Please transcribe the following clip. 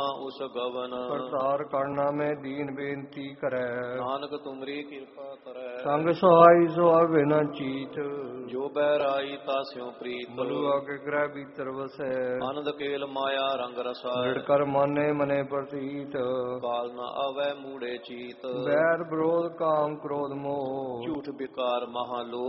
ਉਸ ਗਵਨ ਕਰਤਾਰ ਕਰਨਾ ਮੈਂ ਦੀਨ ਬੇਨਤੀ ਕਰੈ। ਨਾਨਕ ਤੁਮਰੀ ਕਿਰਪਾ ਕਰੈ। ਸੰਗ ਸਹਾਈ ਸੁਹਾਵੇ ਨਾ ਚੀਤ ਜੋ ਬਹਿਰਾਈ ਤਾਸਿਓ ਪ੍ਰੀਤ। ਮਲੂਆ ਕੇ ਗ੍ਰਹਿ ਭੀਤਰ ਵਸੈ ਆਨੰਦ ਕੇਲ ਮਾਇਆ ਰੰਗ ਰਸੈ। ਰਿੜ ਕਰ ਮਾਨੇ ਮਨੇ ਪ੍ਰਤੀਤ ਕਾਲ ਨ ਆਵੈ ਮੂੜੇ ਚੀਤ। ਬੈਰ ਵਿਰੋਧ ਕਾਮ ਕ੍ਰੋਧ ਮੋਹ ਝੂਠ ਬਿਕਾਰ ਮਹਾਲੋਭ।